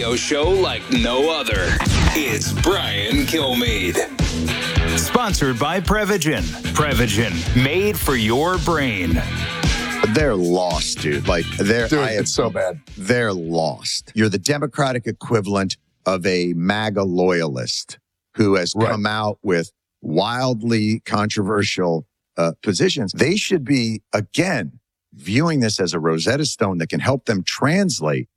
radio show like no other. It's Brian Kilmeade. Sponsored by Prevagen. Prevagen, made for your brain. They're lost, dude. It's so bad. They're lost. You're the Democratic equivalent of a MAGA loyalist who has come out with wildly controversial positions. They should be, again, viewing this as a Rosetta Stone that can help them translate.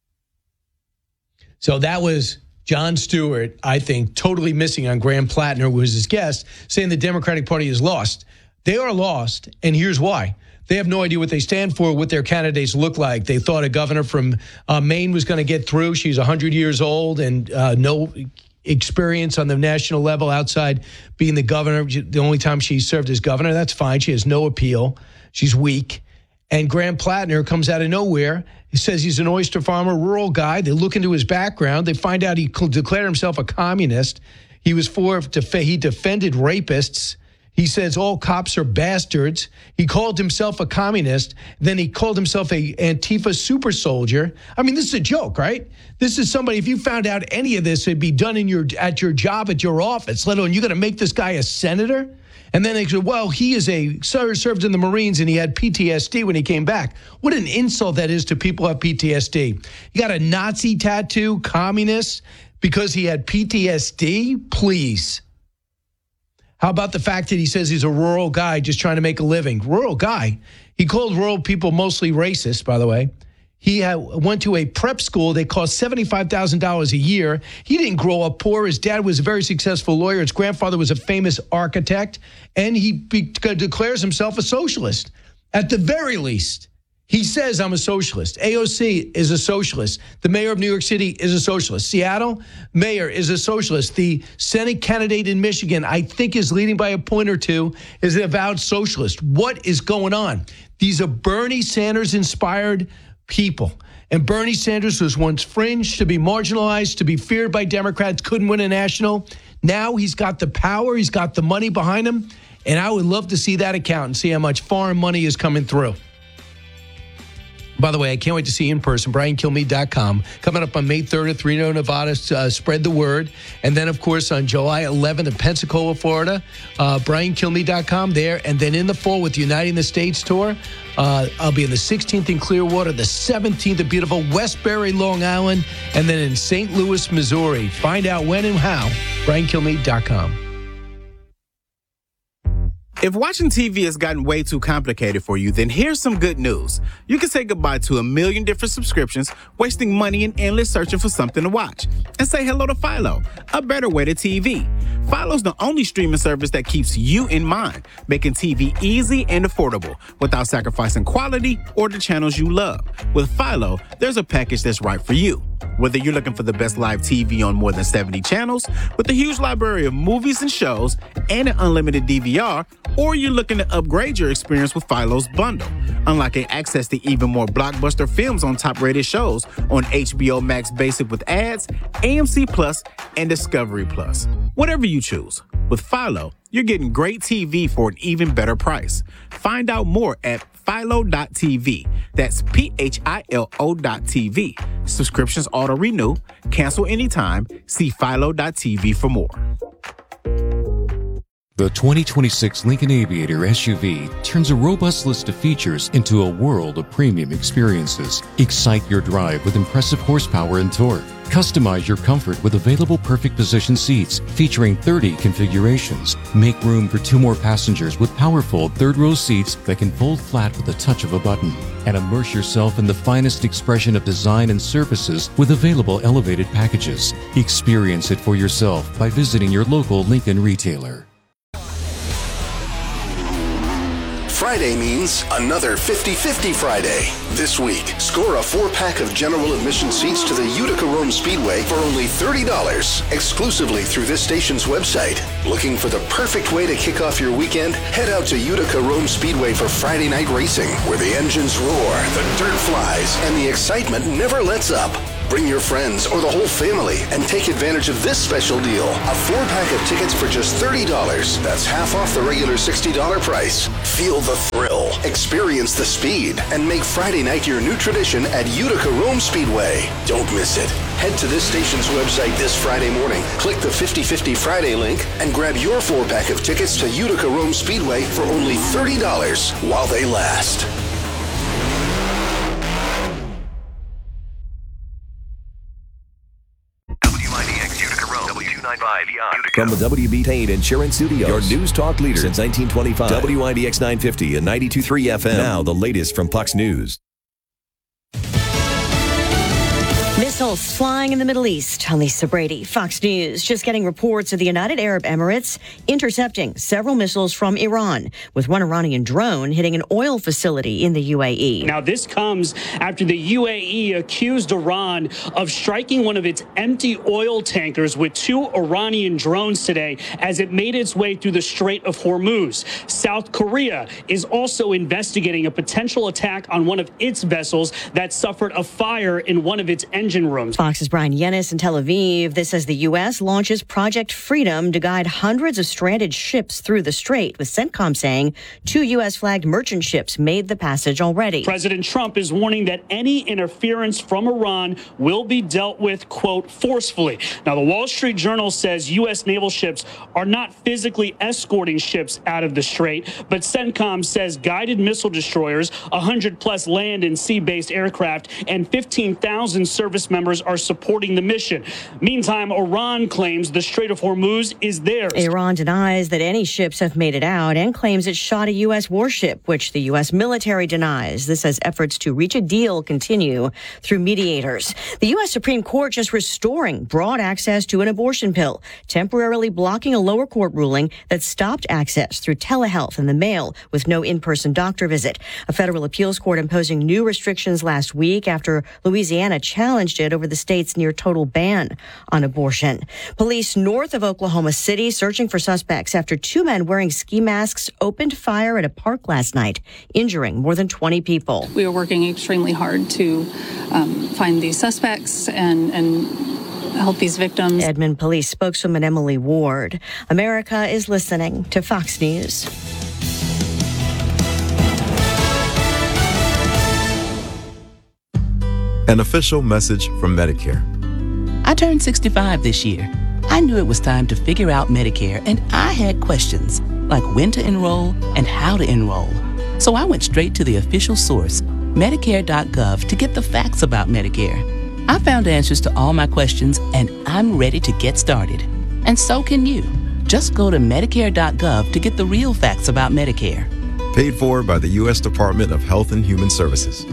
So that was Jon Stewart, I think, totally missing on Graham Plattner, who was his guest, saying the Democratic Party is lost. They are lost, and here's why. They have no idea what they stand for, what their candidates look like. They thought a governor from Maine was going to get through. She's 100 years old and no experience on the national level outside being the governor. The only time she served as governor, that's fine. She has no appeal. She's weak. And Graham Plattner comes out of nowhere. He says he's an oyster farmer, rural guy. They look into his background. They find out he declared himself a communist. He defended rapists. He says all cops are bastards. He called himself a communist. Then he called himself a Antifa super soldier. I mean, this is a joke, right? This is somebody, if you found out any of this, it'd be done at your job, at your office, let alone you're going to make this guy a senator? And then they said, well, he is served in the Marines and he had PTSD when he came back. What an insult that is to people who have PTSD. You got a Nazi tattoo, communist, because he had PTSD? Please. How about the fact that he says he's a rural guy just trying to make a living? Rural guy. He called rural people mostly racist, by the way. He went to a prep school. They cost $75,000 a year. He didn't grow up poor. His dad was a very successful lawyer. His grandfather was a famous architect. And he declares himself a socialist. At the very least, he says, I'm a socialist. AOC is a socialist. The mayor of New York City is a socialist. Seattle mayor is a socialist. The Senate candidate in Michigan, I think, is leading by a point or two, is an avowed socialist. What is going on? These are Bernie Sanders-inspired people. And Bernie Sanders was once fringe, to be marginalized, to be feared by Democrats, couldn't win a national. Now he's got the power. He's got the money behind him. And I would love to see that account and see how much foreign money is coming through. By the way, I can't wait to see you in person, BrianKilmeade.com. Coming up on May 3rd at Reno, Nevada, spread the word. And then, of course, on July 11th in Pensacola, Florida, BrianKilmeade.com there. And then in the fall with the Uniting the States tour, I'll be in the 16th in Clearwater, the 17th in beautiful Westbury, Long Island, and then in St. Louis, Missouri. Find out when and how, BrianKilmeade.com. If watching TV has gotten way too complicated for you, then here's some good news. You can say goodbye to a million different subscriptions, wasting money and endless searching for something to watch. And say hello to Philo, a better way to TV. Philo's the only streaming service that keeps you in mind, making TV easy and affordable without sacrificing quality or the channels you love. With Philo, there's a package that's right for you. Whether you're looking for the best live TV on more than 70 channels, with a huge library of movies and shows, and an unlimited DVR, or you're looking to upgrade your experience with Philo's bundle, unlocking access to even more blockbuster films on top-rated shows on HBO Max Basic with ads, AMC Plus, and Discovery Plus. Whatever you choose, with Philo, you're getting great TV for an even better price. Find out more at Philo.tv. That's PHILO.tv. Subscriptions auto-renew. Cancel anytime. See Philo.tv for more. The 2026 Lincoln Aviator SUV turns a robust list of features into a world of premium experiences. Excite your drive with impressive horsepower and torque. Customize your comfort with available perfect position seats featuring 30 configurations. Make room for 2 more passengers with powerful third-row seats that can fold flat with the touch of a button. And immerse yourself in the finest expression of design and services with available elevated packages. Experience it for yourself by visiting your local Lincoln retailer. Friday means another 50-50 Friday. This week, score a 4-pack of general admission seats to the Utica Rome Speedway for only $30, exclusively through this station's website. Looking for the perfect way to kick off your weekend? Head out to Utica Rome Speedway for Friday night racing, where the engines roar, the dirt flies, and the excitement never lets up. Bring your friends or the whole family and take advantage of this special deal. A 4-pack of tickets for just $30. That's half off the regular $60 price. Feel the thrill, experience the speed, and make Friday night your new tradition at Utica Rome Speedway. Don't miss it. Head to this station's website this Friday morning, click the 50/50 Friday link, and grab your 4-pack of tickets to Utica Rome Speedway for only $30 while they last. WIDX Utica Rome, W295 From the WB Payne Insurance Studios, your news talk leader since 1925. WIDX 950 and 92.3 FM. Now the latest from Fox News. Missiles flying in the Middle East. I'm Lisa Brady, Fox News. Just getting reports of the United Arab Emirates intercepting several missiles from Iran, with one Iranian drone hitting an oil facility in the UAE. Now, this comes after the UAE accused Iran of striking one of its empty oil tankers with 2 Iranian drones today as it made its way through the Strait of Hormuz. South Korea is also investigating a potential attack on one of its vessels that suffered a fire in one of its engine rooms. Fox's Brian Yennis in Tel Aviv. This as the U.S. launches Project Freedom to guide hundreds of stranded ships through the strait, with CENTCOM saying 2 U.S.-flagged merchant ships made the passage already. President Trump is warning that any interference from Iran will be dealt with, quote, forcefully. Now, the Wall Street Journal says U.S. naval ships are not physically escorting ships out of the strait, but CENTCOM says guided missile destroyers, 100-plus land and sea-based aircraft, and 15,000 service members are supporting the mission. Meantime, Iran claims the Strait of Hormuz is theirs. Iran denies that any ships have made it out and claims it shot a U.S. warship, which the U.S. military denies. This as efforts to reach a deal continue through mediators. The U.S. Supreme Court just restoring broad access to an abortion pill, temporarily blocking a lower court ruling that stopped access through telehealth and the mail with no in-person doctor visit. A federal appeals court imposing new restrictions last week after Louisiana challenged it over the state's near total ban on abortion. Police north of Oklahoma City searching for suspects after 2 men wearing ski masks opened fire at a park last night, injuring more than 20 people. We are working extremely hard to find these suspects and help these victims. Edmond Police spokeswoman Emily Ward. America is listening to Fox News. An official message from Medicare. I turned 65 this year. I knew it was time to figure out Medicare, and I had questions, like when to enroll and how to enroll. So I went straight to the official source, Medicare.gov, to get the facts about Medicare. I found answers to all my questions, and I'm ready to get started. And so can you. Just go to Medicare.gov to get the real facts about Medicare. Paid for by the U.S. Department of Health and Human Services.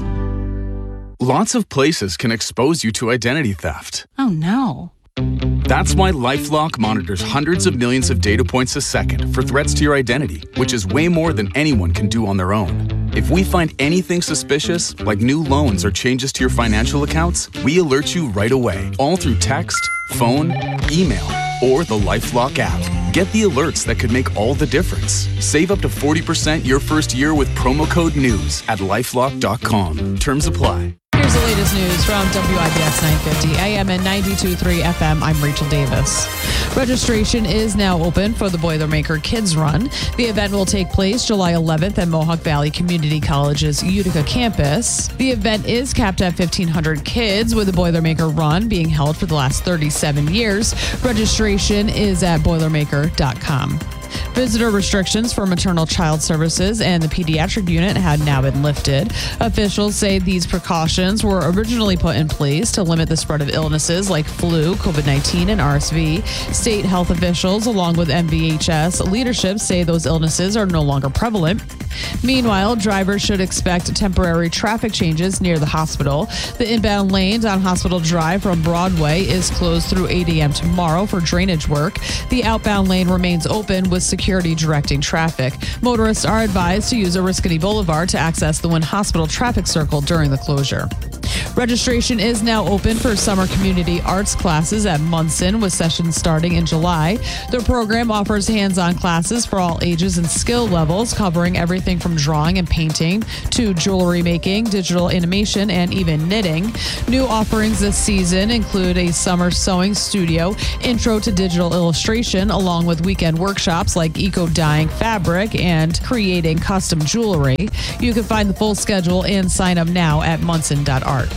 Lots of places can expose you to identity theft. Oh, no. That's why LifeLock monitors hundreds of millions of data points a second for threats to your identity, which is way more than anyone can do on their own. If we find anything suspicious, like new loans or changes to your financial accounts, we alert you right away, all through text, phone, email, or the LifeLock app. Get the alerts that could make all the difference. Save up to 40% your first year with promo code NEWS at LifeLock.com. Terms apply. Here's the latest news from WIBX 950 AM and 92.3 FM. I'm Rachel Davis. Registration is now open for the Boilermaker Kids Run. The event will take place July 11th at Mohawk Valley Community College's Utica campus. The event is capped at 1,500 kids, with the Boilermaker Run being held for the last 37 years. Registration is at Boilermaker.com. Visitor restrictions for maternal child services and the pediatric unit had now been lifted. Officials say these precautions were originally put in place to limit the spread of illnesses like flu, COVID-19, and RSV. State health officials, along with MVHS leadership, say those illnesses are no longer prevalent. Meanwhile, drivers should expect temporary traffic changes near the hospital. The inbound lanes on Hospital Drive from Broadway is closed through 8 a.m. tomorrow for drainage work. The outbound lane remains open with security directing traffic. Motorists are advised to use Oriskany Boulevard to access the Wynn Hospital traffic circle during the closure. Registration is now open for summer community arts classes at Munson, with sessions starting in July. The program offers hands-on classes for all ages and skill levels, covering everything from drawing and painting to jewelry making, digital animation, and even knitting. New offerings this season include a summer sewing studio, intro to digital illustration, along with weekend workshops like eco-dyeing fabric and creating custom jewelry. You can find the full schedule and sign up now at Munson.art.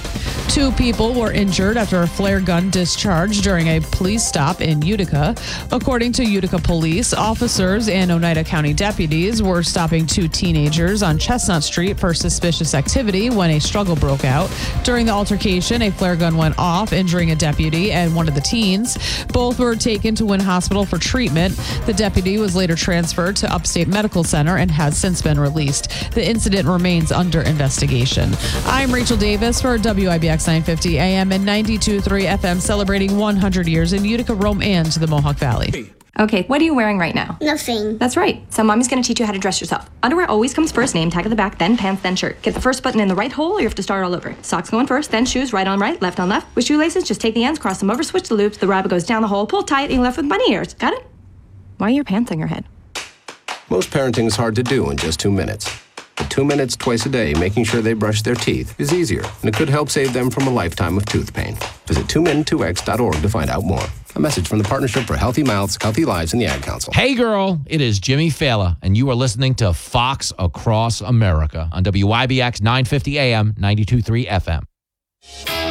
2 people were injured after a flare gun discharged during a police stop in Utica. According to Utica police, officers and Oneida County deputies were stopping 2 teenagers on Chestnut Street for suspicious activity when a struggle broke out. During the altercation, a flare gun went off, injuring a deputy and one of the teens. Both were taken to Wynn Hospital for treatment. The deputy was later transferred to Upstate Medical Center and has since been released. The incident remains under investigation. I'm Rachel Davis for WIBX 950 AM and 92.3 FM, celebrating 100 years in Utica, Rome, and the Mohawk Valley. Okay, what are you wearing right now? Nothing. That's right. So mommy's going to teach you how to dress yourself. Underwear always comes first, name tag at the back, then pants, then shirt. Get the first button in the right hole or you have to start all over. Socks going first, then shoes, right on right, left on left. With shoelaces, just take the ends, cross them over, switch the loops. The rabbit goes down the hole, pull tight, and you're left with bunny ears. Got it? Why are your pants on your head? Most parenting is hard to do in just 2 minutes. But 2 minutes twice a day making sure they brush their teeth is easier, and it could help save them from a lifetime of tooth pain. Visit 2min2x.org to find out more. A message from the Partnership for Healthy Mouths, Healthy Lives, and the Ad Council. Hey, girl, it is Jimmy Fallon, and you are listening to Fox Across America on WIBX 950 AM, 92.3 FM.